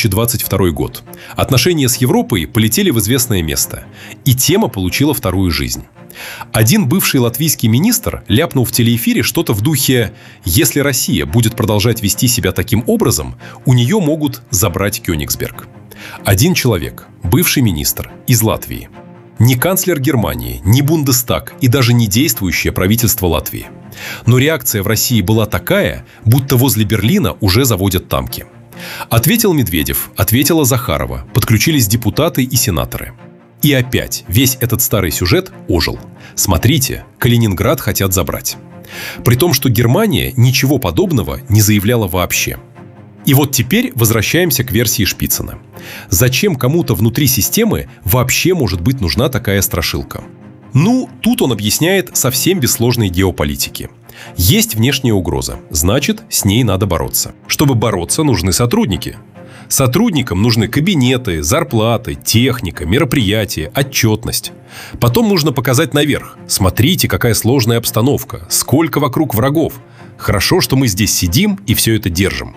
2022 год. Отношения с Европой полетели в известное место. И тема получила вторую жизнь. Один бывший латвийский министр ляпнул в телеэфире что-то в духе: «Если Россия будет продолжать вести себя таким образом, у нее могут забрать Кёнигсберг». Один человек, бывший министр из Латвии. Ни канцлер Германии, ни Бундестаг и даже не действующее правительство Латвии. Но реакция в России была такая, будто возле Берлина уже заводят танки. Ответил Медведев, ответила Захарова, подключились депутаты и сенаторы. И опять весь этот старый сюжет ожил. Смотрите, Калининград хотят забрать. При том, что Германия ничего подобного не заявляла вообще. И вот теперь возвращаемся к версии Шпицена. Зачем кому-то внутри системы вообще может быть нужна такая страшилка? Ну, тут он объясняет совсем без сложной геополитики. Есть внешняя угроза, значит, с ней надо бороться. Чтобы бороться, нужны сотрудники. Сотрудникам нужны кабинеты, зарплаты, техника, мероприятия, отчетность. Потом нужно показать наверх. Смотрите, какая сложная обстановка, сколько вокруг врагов. Хорошо, что мы здесь сидим и все это держим.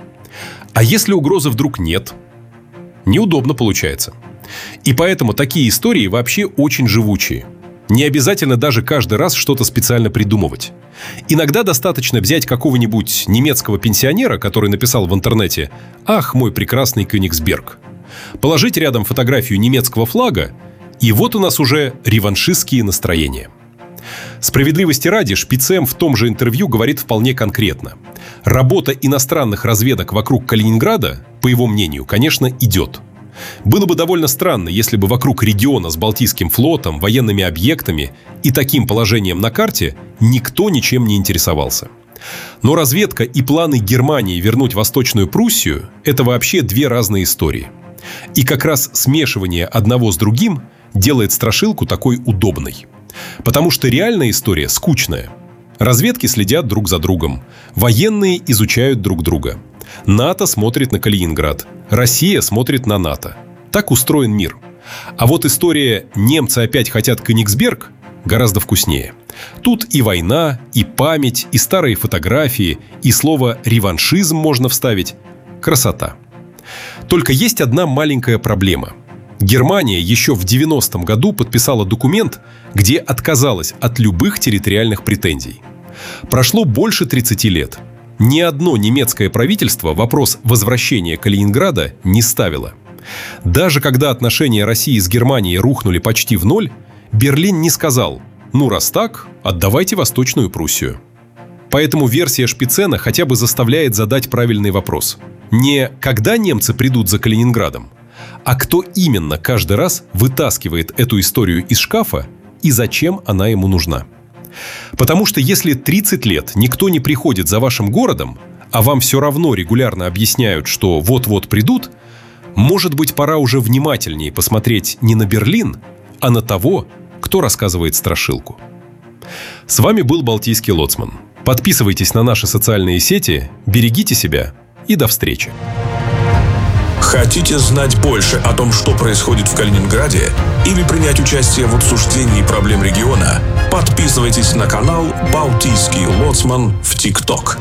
А если угрозы вдруг нет? Неудобно получается. И поэтому такие истории вообще очень живучие. Не обязательно даже каждый раз что-то специально придумывать. Иногда достаточно взять какого-нибудь немецкого пенсионера, который написал в интернете: «Ах, мой прекрасный Кёнигсберг», положить рядом фотографию немецкого флага, и вот у нас уже реваншистские настроения. Справедливости ради, Шпицем в том же интервью говорит вполне конкретно. Работа иностранных разведок вокруг Калининграда, по его мнению, конечно, идет. Было бы довольно странно, если бы вокруг региона с Балтийским флотом, военными объектами и таким положением на карте никто ничем не интересовался. Но разведка и планы Германии вернуть Восточную Пруссию – это вообще две разные истории. И как раз смешивание одного с другим делает страшилку такой удобной. Потому что реальная история скучная. Разведки следят друг за другом. Военные изучают друг друга. НАТО смотрит на Калининград. Россия смотрит на НАТО. Так устроен мир. А вот история «немцы опять хотят Кёнигсберг» гораздо вкуснее. Тут и война, и память, и старые фотографии, и слово «реваншизм» можно вставить. Красота. Только есть одна маленькая проблема. Германия еще в 90-м году подписала документ, где отказалась от любых территориальных претензий. Прошло больше 30 лет. Ни одно немецкое правительство вопрос возвращения Калининграда не ставило. Даже когда отношения России с Германией рухнули почти в ноль, Берлин не сказал: «Ну, раз так, отдавайте Восточную Пруссию». Поэтому версия Шпицена хотя бы заставляет задать правильный вопрос. Не «когда немцы придут за Калининградом?», а кто именно каждый раз вытаскивает эту историю из шкафа и зачем она ему нужна. Потому что если 30 лет никто не приходит за вашим городом, а вам все равно регулярно объясняют, что вот-вот придут, может быть, пора уже внимательнее посмотреть не на Берлин, а на того, кто рассказывает страшилку. С вами был Балтийский лоцман. Подписывайтесь на наши социальные сети, берегите себя и до встречи. Хотите знать больше о том, что происходит в Калининграде, или принять участие в обсуждении проблем региона? Подписывайтесь на канал «Балтийский лоцман» в ТикТок.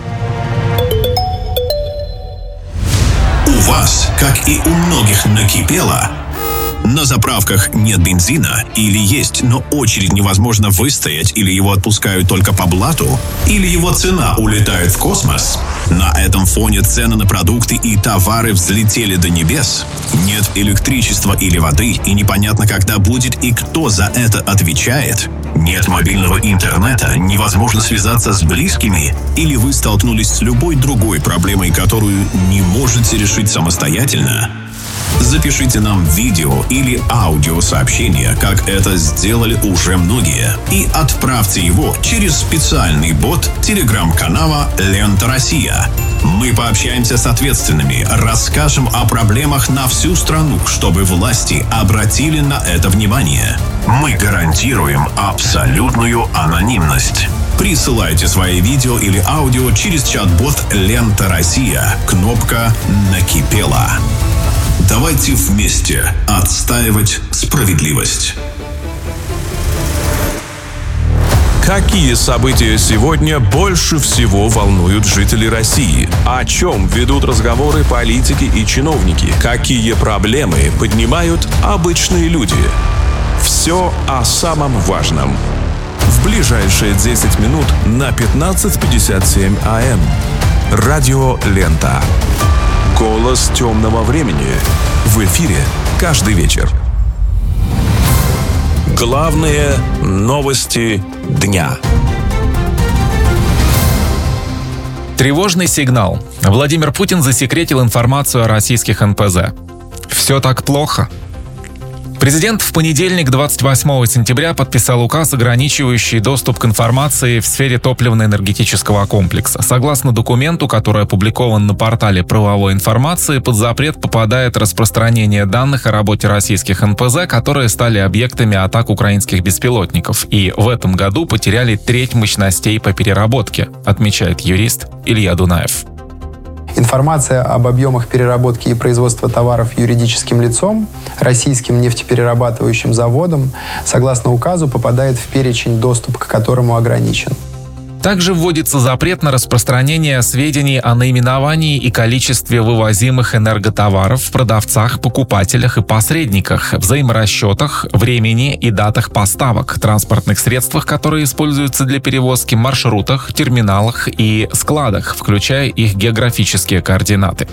У вас, как и у многих, накипело? На заправках нет бензина, или есть, но очередь невозможно выстоять, или его отпускают только по блату, или его цена улетает в космос. На этом фоне цены на продукты и товары взлетели до небес. Нет электричества или воды, и непонятно, когда будет и кто за это отвечает. Нет мобильного интернета, невозможно связаться с близкими, или вы столкнулись с любой другой проблемой, которую не можете решить самостоятельно. Запишите нам видео или аудиосообщение, как это сделали уже многие, и отправьте его через специальный бот телеграм-канала «Лента Россия». Мы пообщаемся с ответственными, расскажем о проблемах на всю страну, чтобы власти обратили на это внимание. Мы гарантируем абсолютную анонимность. Присылайте свои видео или аудио через чат-бот «Лента Россия». Кнопка «Накипело». Давайте вместе отстаивать справедливость. Какие события сегодня больше всего волнуют жителей России? О чем ведут разговоры политики и чиновники? Какие проблемы поднимают обычные люди? Все о самом важном. В ближайшие 10 минут на 15:57 АМ. Радио «Лента». Голос темного времени. В эфире каждый вечер. Главные новости дня. Тревожный сигнал. Владимир Путин засекретил информацию о российских НПЗ. Все так плохо? Президент в понедельник, 28 сентября, подписал указ, ограничивающий доступ к информации в сфере топливно-энергетического комплекса. Согласно документу, который опубликован на портале правовой информации, под запрет попадает распространение данных о работе российских НПЗ, которые стали объектами атак украинских беспилотников и в этом году потеряли треть мощностей по переработке, отмечает юрист Илья Дунаев. Информация об объемах переработки и производства товаров юридическим лицом, российским нефтеперерабатывающим заводом, согласно указу, попадает в перечень, доступ к которому ограничен. Также вводится запрет на распространение сведений о наименовании и количестве вывозимых энерготоваров, продавцах, покупателях и посредниках, взаиморасчетах, времени и датах поставок, транспортных средствах, которые используются для перевозки, маршрутах, терминалах и складах, включая их географические координаты.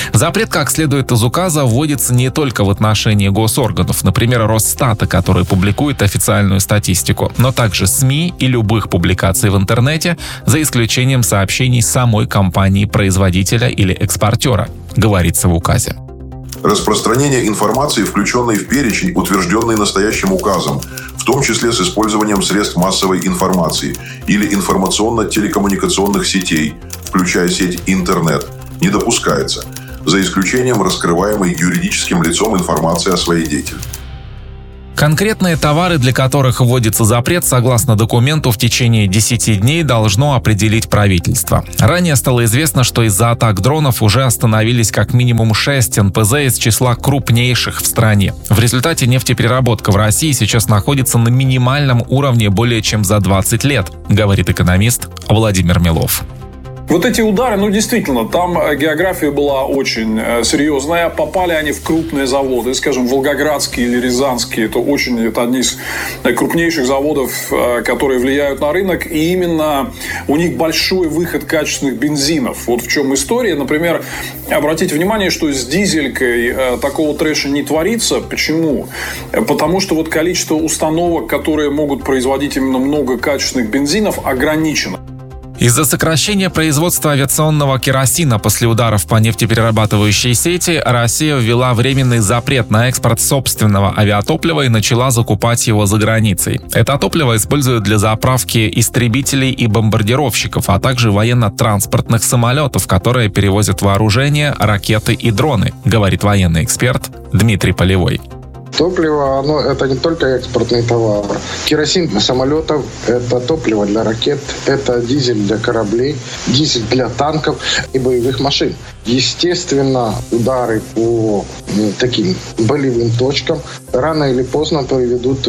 Запрет, как следует из указа, вводится не только в отношении госорганов, например, Росстата, который публикует официальную статистику, но также СМИ и любых публикаций в интернете, за исключением сообщений самой компании-производителя или экспортера, говорится в указе. Распространение информации, включенной в перечень, утвержденный настоящим указом, в том числе с использованием средств массовой информации или информационно-телекоммуникационных сетей, включая сеть интернет, не допускается, за исключением раскрываемой юридическим лицом информации о своей деятельности. Конкретные товары, для которых вводится запрет, согласно документу, в течение 10 дней должно определить правительство. Ранее стало известно, что из-за атак дронов уже остановились как минимум 6 НПЗ из числа крупнейших в стране. В результате нефтепереработка в России сейчас находится на минимальном уровне более чем за 20 лет, говорит экономист Владимир Милов. Вот эти удары, действительно, там география была очень серьезная. Попали они в крупные заводы, скажем, волгоградские или рязанские. Это одни из крупнейших заводов, которые влияют на рынок. И именно у них большой выход качественных бензинов. Вот в чем история. Например, обратите внимание, что с дизелькой такого трэша не творится. Почему? Потому что количество установок, которые могут производить именно много качественных бензинов, ограничено. Из-за сокращения производства авиационного керосина после ударов по нефтеперерабатывающей сети Россия ввела временный запрет на экспорт собственного авиатоплива и начала закупать его за границей. Это топливо используют для заправки истребителей и бомбардировщиков, а также военно-транспортных самолетов, которые перевозят вооружение, ракеты и дроны, говорит военный эксперт Дмитрий Полевой. Топливо, это не только экспортный товар. Керосин для самолетов, это топливо для ракет, это дизель для кораблей, дизель для танков и боевых машин. Естественно, удары по таким болевым точкам рано или поздно приведут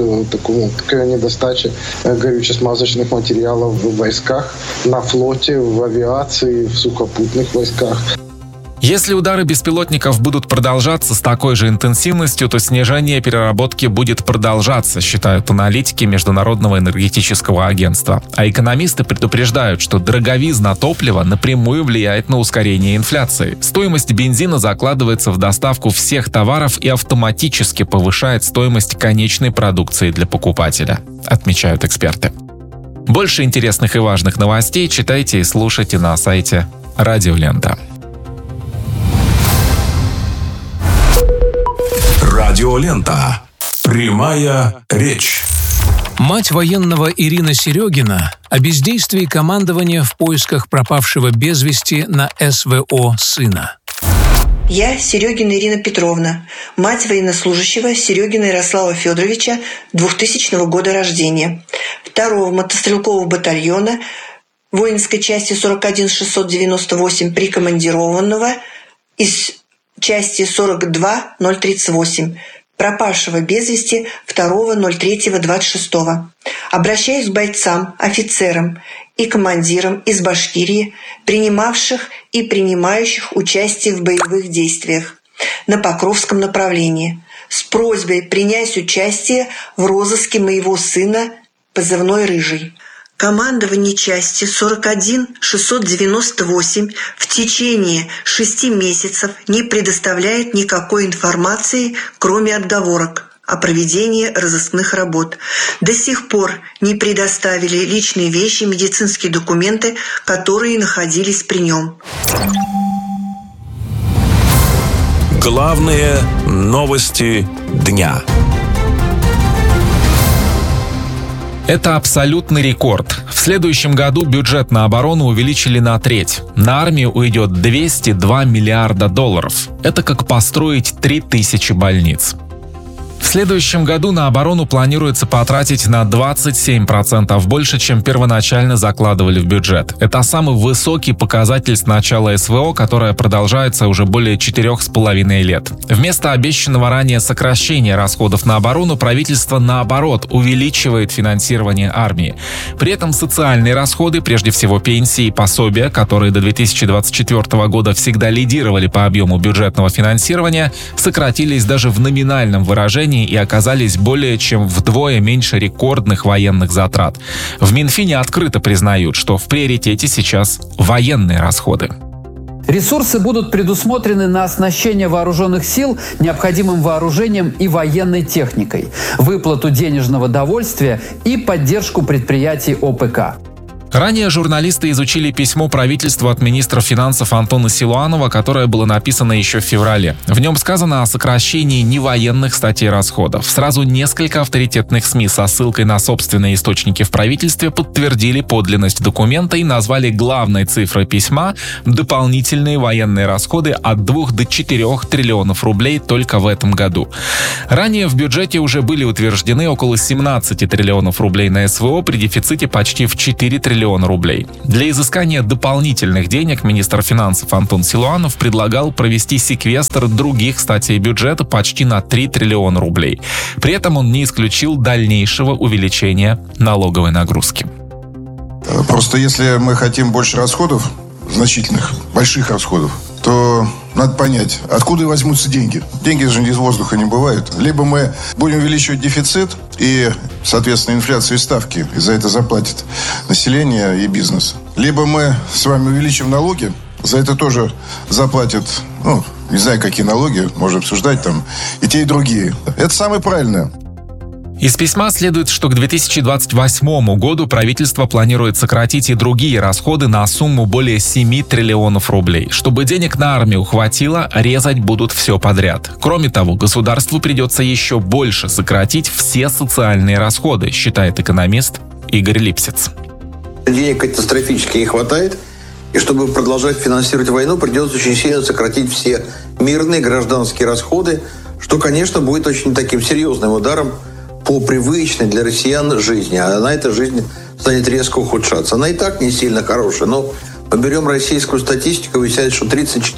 к недостаче горюче-смазочных материалов в войсках, на флоте, в авиации, в сухопутных войсках. Если удары беспилотников будут продолжаться с такой же интенсивностью, то снижение переработки будет продолжаться, считают аналитики Международного энергетического агентства. А экономисты предупреждают, что дороговизна топлива напрямую влияет на ускорение инфляции. Стоимость бензина закладывается в доставку всех товаров и автоматически повышает стоимость конечной продукции для покупателя, отмечают эксперты. Больше интересных и важных новостей читайте и слушайте на сайте Радио Лента. Радиолента. Прямая речь. Мать военного Ирина Серегина о бездействии командования в поисках пропавшего без вести на СВО сына. Я, Серегина Ирина Петровна, мать военнослужащего Серегина Ярослава Федоровича 2000 года рождения, 2-го мотострелкового батальона воинской части 41698 прикомандированного из части 42038, пропавшего без вести 2.03.26. Обращаюсь к бойцам, офицерам и командирам из Башкирии, принимавших и принимающих участие в боевых действиях на Покровском направлении, с просьбой принять участие в розыске моего сына, позывной «Рыжий». Командование части 41698 в течение 6 месяцев не предоставляет никакой информации, кроме отговорок о проведении разыскных работ. До сих пор не предоставили личные вещи, медицинские документы, которые находились при нем. Главные новости дня. Это абсолютный рекорд. В следующем году бюджет на оборону увеличили на треть. На армию уйдет 202 миллиарда долларов. Это как построить 3000 больниц. В следующем году на оборону планируется потратить на 27% больше, чем первоначально закладывали в бюджет. Это самый высокий показатель с начала СВО, которое продолжается уже более 4,5 лет. Вместо обещанного ранее сокращения расходов на оборону правительство, наоборот, увеличивает финансирование армии. При этом социальные расходы, прежде всего пенсии и пособия, которые до 2024 года всегда лидировали по объему бюджетного финансирования, сократились даже в номинальном выражении и оказались более чем вдвое меньше рекордных военных затрат. В Минфине открыто признают, что в приоритете сейчас военные расходы. Ресурсы будут предусмотрены на оснащение вооруженных сил необходимым вооружением и военной техникой, выплату денежного довольствия и поддержку предприятий ОПК. Ранее журналисты изучили письмо правительства от министра финансов Антона Силуанова, которое было написано еще в феврале. В нем сказано о сокращении невоенных статей расходов. Сразу несколько авторитетных СМИ со ссылкой на собственные источники в правительстве подтвердили подлинность документа и назвали главной цифрой письма дополнительные военные расходы от 2 до 4 триллионов рублей только в этом году. Ранее в бюджете уже были утверждены около 17 триллионов рублей на СВО при дефиците почти в 4 триллиона рублей. Для изыскания дополнительных денег министр финансов Антон Силуанов предлагал провести секвестр других статей бюджета почти на 3 триллиона рублей. При этом он не исключил дальнейшего увеличения налоговой нагрузки. Просто если мы хотим больше расходов, значительных, больших расходов, то надо понять, откуда возьмутся деньги. Деньги же из воздуха не бывают. Либо мы будем увеличивать дефицит и, соответственно, инфляцию и ставки, и за это заплатит население и бизнес. Либо мы с вами увеличим налоги, за это тоже заплатят, не знаю, какие налоги, можно обсуждать там, и те, и другие. Это самое правильное. Из письма следует, что к 2028 году правительство планирует сократить и другие расходы на сумму более 7 триллионов рублей. Чтобы денег на армию хватило, резать будут все подряд. Кроме того, государству придется еще больше сократить все социальные расходы, считает экономист Игорь Липсиц. Денег катастрофически не хватает, и чтобы продолжать финансировать войну, придется очень сильно сократить все мирные гражданские расходы, что, конечно, будет очень таким серьезным ударом по привычной для россиян жизни, а на этой жизнь станет резко ухудшаться. Она и так не сильно хорошая, но поберем российскую статистику, выясняется, что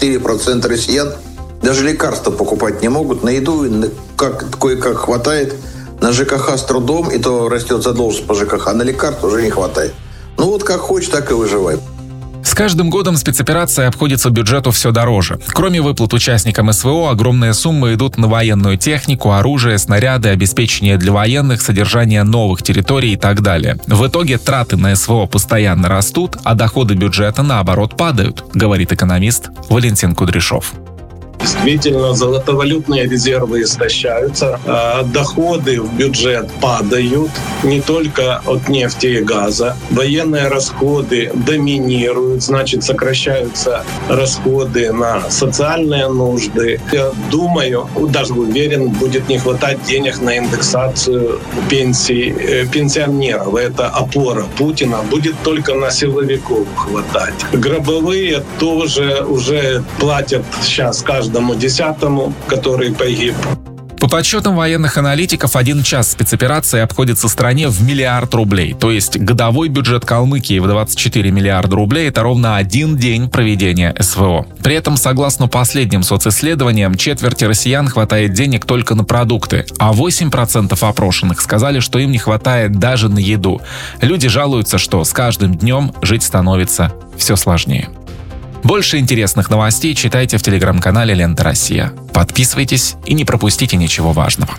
34% россиян даже лекарства покупать не могут, на еду кое-как хватает, на ЖКХ с трудом, и то растет задолженность по ЖКХ, а на лекарства уже не хватает. Вот как хочешь, так и выживай. С каждым годом спецоперация обходится бюджету все дороже. Кроме выплат участникам СВО, огромные суммы идут на военную технику, оружие, снаряды, обеспечение для военных, содержание новых территорий и так далее. В итоге траты на СВО постоянно растут, а доходы бюджета, наоборот, падают, говорит экономист Валентин Кудряшов. Действительно, золотовалютные резервы истощаются, доходы в бюджет падают, не только от нефти и газа. Военные расходы доминируют, значит, сокращаются расходы на социальные нужды. Я думаю, даже уверен, будет не хватать денег на индексацию пенсий пенсионеров. Это опора Путина. Будет только на силовиков хватать. Гробовые тоже уже платят сейчас каждому десятому, который погиб. По подсчетам военных аналитиков, 1 час спецоперации обходится стране в 1 миллиард рублей. То есть годовой бюджет Калмыкии в 24 миллиарда рублей – это ровно 1 день проведения СВО. При этом, согласно последним социсследованиям, четверти россиян хватает денег только на продукты, а 8% опрошенных сказали, что им не хватает даже на еду. Люди жалуются, что с каждым днем жить становится все сложнее. Больше интересных новостей читайте в телеграм-канале «Лента Россия». Подписывайтесь и не пропустите ничего важного.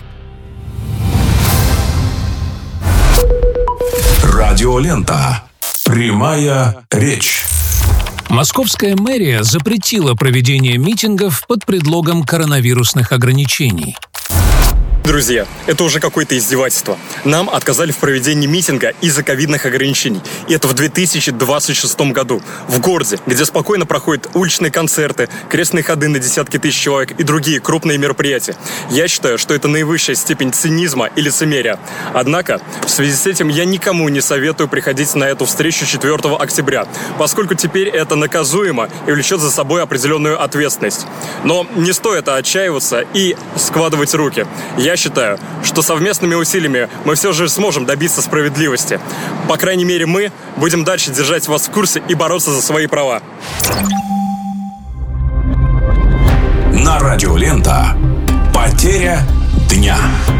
Радиолента. Прямая речь. Московская мэрия запретила проведение митингов под предлогом коронавирусных ограничений. Друзья, это уже какое-то издевательство. Нам отказали в проведении митинга из-за ковидных ограничений. И это в 2026 году. В городе, где спокойно проходят уличные концерты, крестные ходы на десятки тысяч человек и другие крупные мероприятия. Я считаю, что это наивысшая степень цинизма и лицемерия. Однако, в связи с этим я никому не советую приходить на эту встречу 4 октября, поскольку теперь это наказуемо и влечет за собой определенную ответственность. Но не стоит отчаиваться и складывать руки. Я считаю, что совместными усилиями мы все же сможем добиться справедливости. По крайней мере, мы будем дальше держать вас в курсе и бороться за свои права. На радио «Лента». Потеря дня.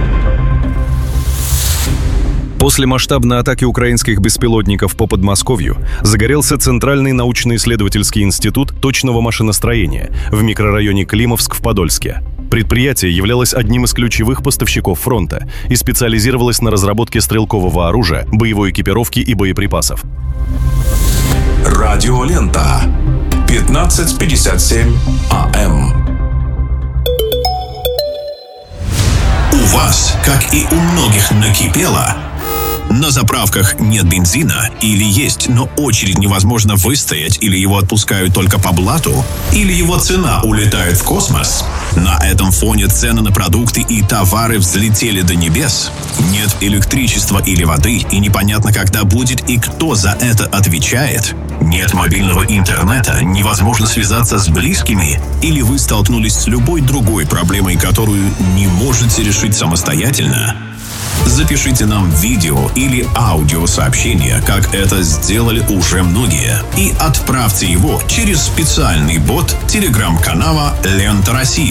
После масштабной атаки украинских беспилотников по Подмосковью загорелся Центральный научно-исследовательский институт точного машиностроения в микрорайоне Климовск в Подольске. Предприятие являлось одним из ключевых поставщиков фронта и специализировалось на разработке стрелкового оружия, боевой экипировки и боеприпасов. Радиолента. 1557 АМ. У вас, как и у многих, накипело? На заправках нет бензина или есть, но очередь невозможно выстоять, или его отпускают только по блату, или его цена улетает в космос? На этом фоне цены на продукты и товары взлетели до небес. Нет электричества или воды, и непонятно, когда будет и кто за это отвечает. Нет мобильного интернета, невозможно связаться с близкими, или вы столкнулись с любой другой проблемой, которую не можете решить самостоятельно? Запишите нам видео или аудиосообщение, как это сделали уже многие, и отправьте его через специальный бот телеграм-канала «Лента России».